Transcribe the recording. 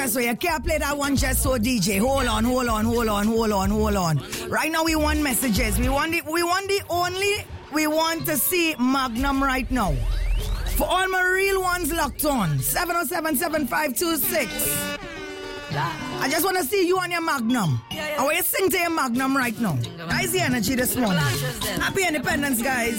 So you can't play that one just so DJ. Hold on. Right now we want messages. We want to see Magnum right now. For all my real ones locked on. 707-7526. I just want to see you on your Magnum. I want you to sing to your Magnum right now. Nice energy this morning. Happy Independence, guys.